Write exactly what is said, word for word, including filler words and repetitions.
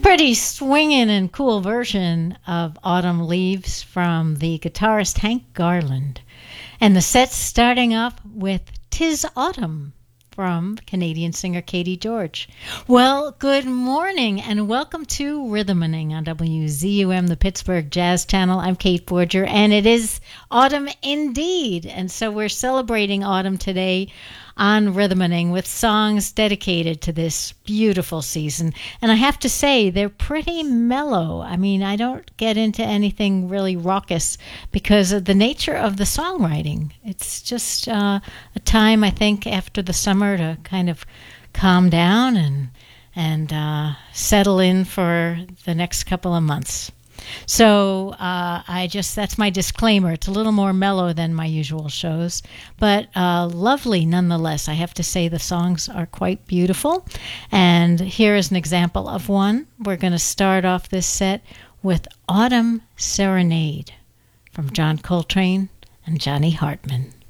Pretty swinging and cool version of Autumn Leaves from the guitarist Hank Garland. And the set's starting off with "'Tis Autumn" from Canadian singer Katie George. Well, good morning and welcome to Rhythmaning on W Z U M, the Pittsburgh Jazz Channel. I'm Kate Forger, and it is autumn indeed. And so we're celebrating autumn today on Rhythmaning with songs dedicated to this beautiful season. And I have to say, they're pretty mellow. I mean, I don't get into anything really raucous because of the nature of the songwriting. It's just uh, a time, I think, after the summer to kind of calm down and and uh, settle in for the next couple of months. So uh, I just, that's my disclaimer. It's a little more mellow than my usual shows, but uh, lovely nonetheless. I have to say the songs are quite beautiful. And here is an example of one. We're going to start off this set with Autumn Serenade from John Coltrane and Johnny Hartman.